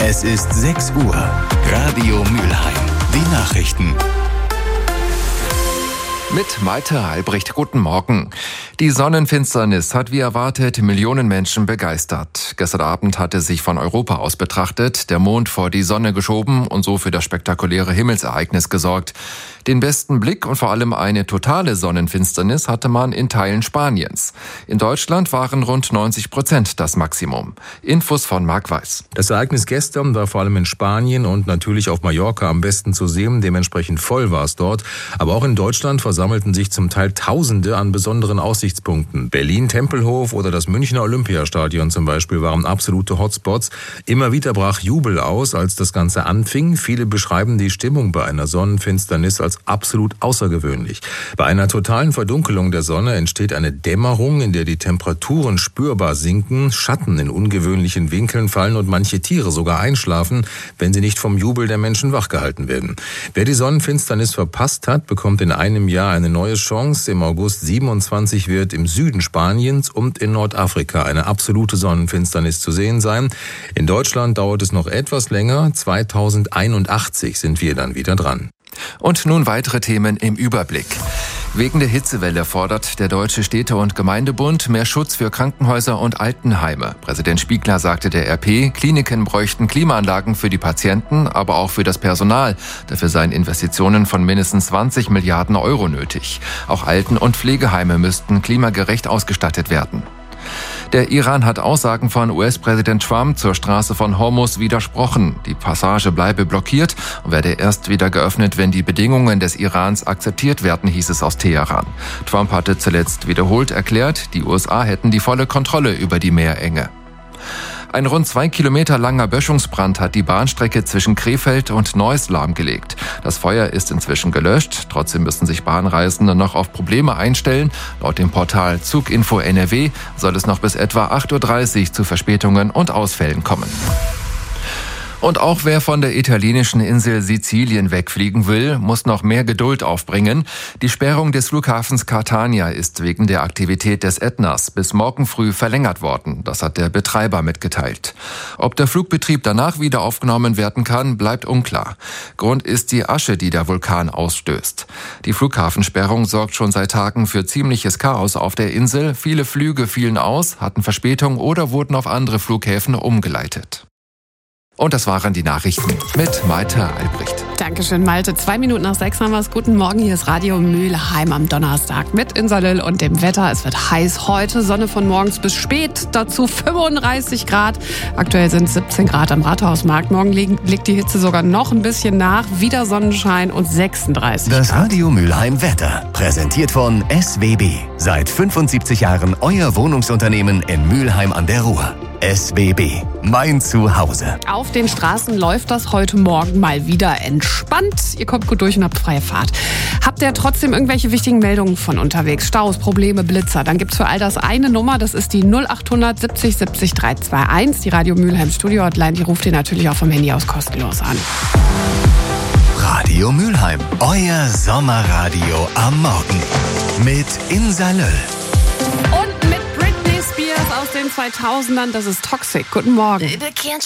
Es ist 6 Uhr. Radio Mülheim. Die Nachrichten. Mit Malte Albrecht, guten Morgen. Die Sonnenfinsternis hat wie erwartet Millionen Menschen begeistert. Gestern Abend hatte sich von Europa aus betrachtet der Mond vor die Sonne geschoben und so für das spektakuläre Himmelsereignis gesorgt. Den besten Blick und vor allem eine totale Sonnenfinsternis hatte man in Teilen Spaniens. In Deutschland waren rund 90% das Maximum. Infos von Marc Weiß. Das Ereignis gestern war vor allem in Spanien und natürlich auf Mallorca am besten zu sehen. Dementsprechend voll war es dort. Aber auch in Deutschland versammelten sich zum Teil Tausende an besonderen Aussichtspunkten. Berlin, Tempelhof oder das Münchner Olympiastadion zum Beispiel waren absolute Hotspots. Immer wieder brach Jubel aus, als das Ganze anfing. Viele beschreiben die Stimmung bei einer Sonnenfinsternis als absolut außergewöhnlich. Bei einer totalen Verdunkelung der Sonne entsteht eine Dämmerung, in der die Temperaturen spürbar sinken, Schatten in ungewöhnlichen Winkeln fallen und manche Tiere sogar einschlafen, wenn sie nicht vom Jubel der Menschen wachgehalten werden. Wer die Sonnenfinsternis verpasst hat, bekommt in einem Jahr eine neue Chance. Im August 27 wird im Süden Spaniens und in Nordafrika eine absolute Sonnenfinsternis zu sehen sein. In Deutschland dauert es noch etwas länger. 2081 sind wir dann wieder dran. Und nun weitere Themen im Überblick. Wegen der Hitzewelle fordert der Deutsche Städte- und Gemeindebund mehr Schutz für Krankenhäuser und Altenheime. Präsident Spiegler sagte der RP, Kliniken bräuchten Klimaanlagen für die Patienten, aber auch für das Personal. Dafür seien Investitionen von mindestens 20 Milliarden Euro nötig. Auch Alten- und Pflegeheime müssten klimagerecht ausgestattet werden. Der Iran hat Aussagen von US-Präsident Trump zur Straße von Hormuz widersprochen. Die Passage bleibe blockiert und werde erst wieder geöffnet, wenn die Bedingungen des Irans akzeptiert werden, hieß es aus Teheran. Trump hatte zuletzt wiederholt erklärt, die USA hätten die volle Kontrolle über die Meerenge. Ein rund 2 Kilometer langer Böschungsbrand hat die Bahnstrecke zwischen Krefeld und Neuss lahmgelegt. Das Feuer ist inzwischen gelöscht. Trotzdem müssen sich Bahnreisende noch auf Probleme einstellen. Laut dem Portal Zuginfo NRW soll es noch bis etwa 8.30 Uhr zu Verspätungen und Ausfällen kommen. Und auch wer von der italienischen Insel Sizilien wegfliegen will, muss noch mehr Geduld aufbringen. Die Sperrung des Flughafens Catania ist wegen der Aktivität des Ätnas bis morgen früh verlängert worden. Das hat der Betreiber mitgeteilt. Ob der Flugbetrieb danach wieder aufgenommen werden kann, bleibt unklar. Grund ist die Asche, die der Vulkan ausstößt. Die Flughafensperrung sorgt schon seit Tagen für ziemliches Chaos auf der Insel. Viele Flüge fielen aus, hatten Verspätung oder wurden auf andere Flughäfen umgeleitet. Und das waren die Nachrichten mit Malte Albrecht. Dankeschön, Malte. 2 Minuten nach 6 haben wir es. Guten Morgen, hier ist Radio Mülheim am Donnerstag mit Insalil und dem Wetter. Es wird heiß heute, Sonne von morgens bis spät, dazu 35 Grad. Aktuell sind 17 Grad am Rathausmarkt. Morgen legt die Hitze sogar noch ein bisschen nach. Wieder Sonnenschein und 36 Grad. Das Radio Mülheim Wetter, präsentiert von SWB. Seit 75 Jahren euer Wohnungsunternehmen in Mülheim an der Ruhr. SWB, mein Zuhause. Auf den Straßen läuft das heute Morgen mal wieder entspannt. Ihr kommt gut durch und habt freie Fahrt. Habt ihr trotzdem irgendwelche wichtigen Meldungen von unterwegs? Staus, Probleme, Blitzer? Dann gibt's für all das eine Nummer. Das ist die 0800 70 70 321. Die Radio Mülheim Studio Hotline. Die ruft ihr natürlich auch vom Handy aus kostenlos an. Radio Mülheim, euer Sommerradio am Morgen. Mit Insalil. Und mit Britney Spears aus den 2000ern. Das ist Toxic. Guten Morgen. Baby, can't